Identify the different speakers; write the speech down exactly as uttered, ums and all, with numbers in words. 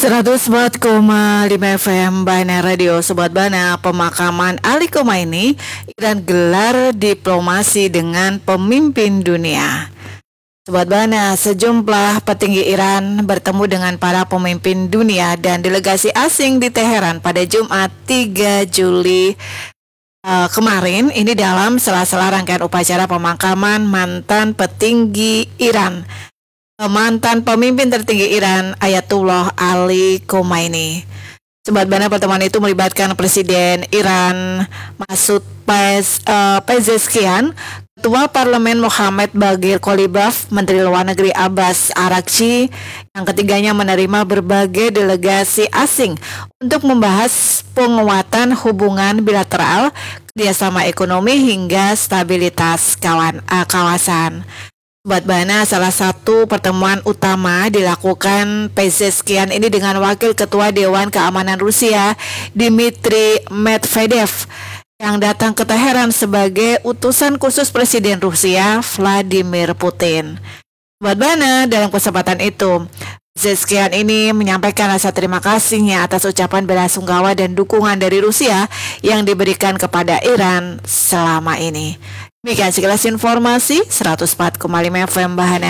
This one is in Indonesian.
Speaker 1: seratus empat koma lima F M Bana Radio. Sobat Bana, pemakaman Ali Khomeini, Iran gelar diplomasi dengan pemimpin dunia. Sobat Bana, sejumlah petinggi Iran bertemu dengan para pemimpin dunia dan delegasi asing di Teheran pada Jumat tiga Juli uh, kemarin. Ini dalam sela-sela rangkaian upacara pemakaman mantan petinggi Iran, mantan pemimpin tertinggi Iran Ayatullah Ali Khomeini. Sobat Bana, pertemuan itu melibatkan Presiden Iran Masoud Pez, uh, Pezeshkian, Ketua Parlemen Mohammad Baghir Ghalibaf, Menteri Luar Negeri Abbas Araghchi. Yang ketiganya menerima berbagai delegasi asing untuk membahas penguatan hubungan bilateral, kerjasama ekonomi hingga stabilitas kawan, uh, kawasan. Sobat Bana, salah satu pertemuan utama dilakukan Pezeshkian ini dengan Wakil Ketua Dewan Keamanan Rusia Dmitry Medvedev yang datang ke Teheran sebagai utusan khusus Presiden Rusia Vladimir Putin. Sobat Bana, dalam kesempatan itu Pezeshkian ini menyampaikan rasa terima kasihnya atas ucapan belasungkawa dan dukungan dari Rusia yang diberikan kepada Iran selama ini. Demikian sekilas informasi seratus empat koma lima F M Bahana